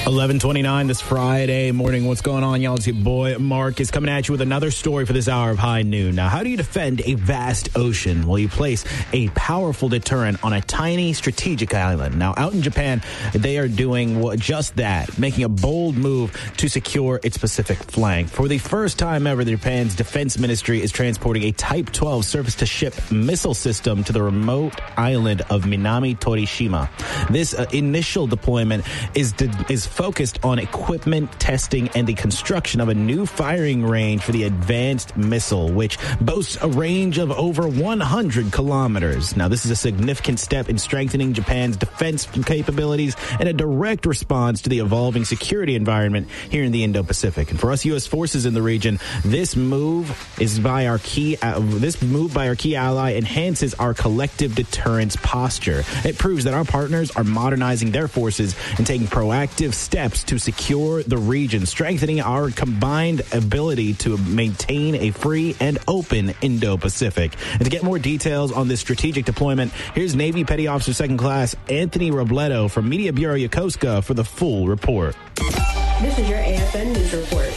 11:29 this Friday morning. What's going on, y'all? It's your boy Mark is coming at you with another story for this hour of High Noon. Now, how do you defend a vast ocean? Well, you place a powerful deterrent on a tiny strategic island. Now, out in Japan, they are doing just that, making a bold move to secure its Pacific flank. For the first time ever, Japan's defense ministry is transporting a Type 12 surface-to-ship missile system to the remote island of Minami Torishima. This initial deployment is focused on equipment testing and the construction of a new firing range for the advanced missile, which boasts a range of over 100 kilometers. Now, this is a significant step in strengthening Japan's defense capabilities and a direct response to the evolving security environment here in the Indo-Pacific. And for us U.S. forces in the region, this move by our key ally enhances our collective deterrence posture. It proves that our partners are modernizing their forces and taking proactive steps to secure the region, strengthening our combined ability to maintain a free and open Indo-Pacific. And to get more details on this strategic deployment, here's Navy Petty Officer Second Class Anthony Robledo from Media Bureau Yokosuka for the full report. This is your AFN News Report.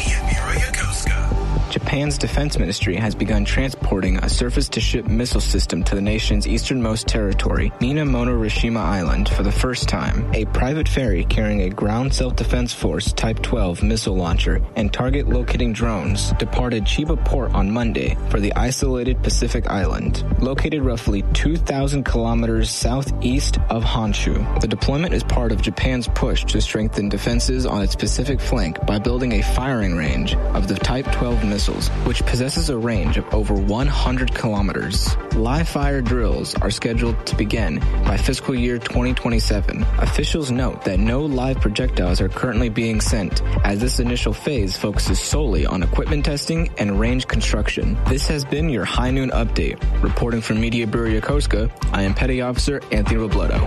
Japan's defense ministry has begun transporting a surface-to-ship missile system to the nation's easternmost territory, Minamotorishima Island, for the first time. A private ferry carrying a ground self-defense force Type 12 missile launcher and target-locating drones departed Chiba Port on Monday for the isolated Pacific island, located roughly 2,000 kilometers southeast of Honshu. The deployment is part of Japan's push to strengthen defenses on its Pacific flank by building a firing range of the Type 12 missiles, which possesses a range of over 100 kilometers. Live fire drills are scheduled to begin by fiscal year 2027. Officials note that no live projectiles are currently being sent, as this initial phase focuses solely on equipment testing and range construction. This has been your High Noon Update. Reporting from Media Bureau Yokosuka, I am Petty Officer Anthony Robledo.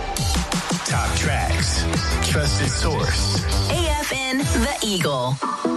Top tracks, trusted source. AFN The Eagle.